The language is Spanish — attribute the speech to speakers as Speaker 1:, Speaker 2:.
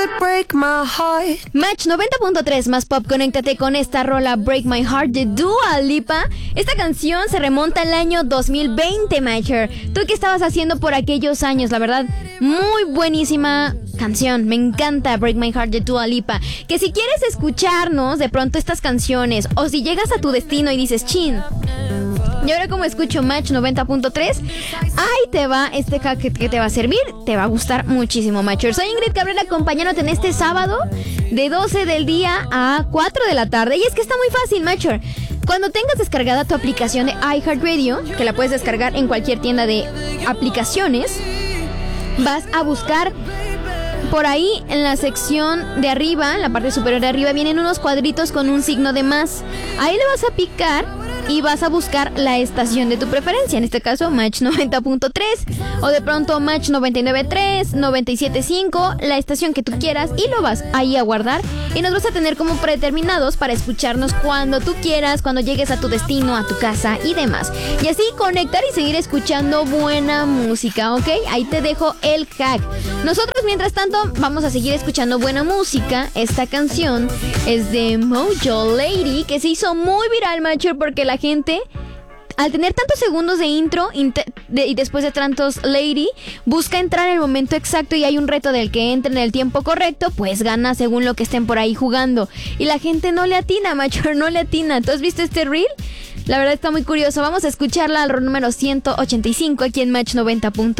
Speaker 1: Match 90.3 más pop, conéctate con esta rola Break My Heart de Dua Lipa. Esta canción se remonta al año 2020, Matcher. ¿Tú qué estabas haciendo por aquellos años? La verdad, muy buenísima canción. Me encanta Break My Heart de Dua Lipa. Que si quieres escucharnos de pronto estas canciones, o si llegas a tu destino y dices, chin, y ahora como escucho Match 90.3, ahí te va este hack que te va a servir, te va a gustar muchísimo, Matcher. Soy Ingrid Cabrera, acompañándote en este sábado de 12 del día a 4 de la tarde. Y es que está muy fácil, Matcher. Cuando tengas descargada tu aplicación de iHeartRadio, que la puedes descargar en cualquier tienda de aplicaciones, vas a buscar por ahí en la sección de arriba, en la parte superior de arriba, vienen unos cuadritos con un signo de más. Ahí le vas a picar y vas a buscar la estación de tu preferencia, en este caso Match 90.3 o de pronto Match 99.3, 97.5, la estación que tú quieras, y lo vas ahí a guardar y nos vas a tener como predeterminados para escucharnos cuando tú quieras, cuando llegues a tu destino, a tu casa y demás, y así conectar y seguir escuchando buena música, ¿ok? Ahí te dejo el hack. Nosotros mientras tanto vamos a seguir escuchando buena música. Esta canción es de Mojo Lady, que se hizo muy viral, Matcher, porque la gente, al tener tantos segundos de intro y después de tantos Lady, busca entrar en el momento exacto, y hay un reto del que entre en el tiempo correcto, pues gana según lo que estén por ahí jugando. Y la gente no le atina, Matcher, no le atina. ¿Tú has visto este reel? La verdad está muy curioso. Vamos a escucharla al número 185 aquí en Match 90.